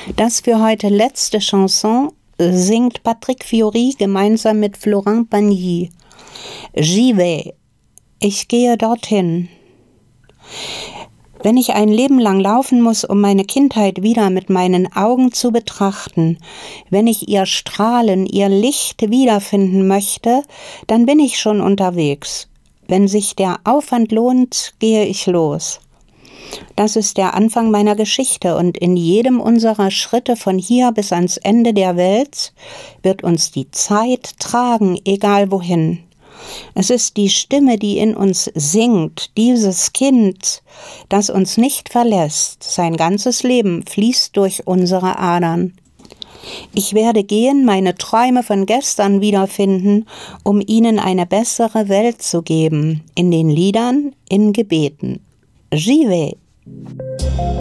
Das für heute letzte Chanson singt Patrick Fiori gemeinsam mit Florent Pagny. J'y vais. Ich gehe dorthin. Wenn ich ein Leben lang laufen muss, um meine Kindheit wieder mit meinen Augen zu betrachten, wenn ich ihr Strahlen, ihr Licht wiederfinden möchte, dann bin ich schon unterwegs. Wenn sich der Aufwand lohnt, gehe ich los. Das ist der Anfang meiner Geschichte und in jedem unserer Schritte von hier bis ans Ende der Welt wird uns die Zeit tragen, egal wohin. Es ist die Stimme, die in uns singt, dieses Kind, das uns nicht verlässt. Sein ganzes Leben fließt durch unsere Adern. Ich werde gehen, meine Träume von gestern wiederfinden, um ihnen eine bessere Welt zu geben. In den Liedern, in Gebeten. J'y vais.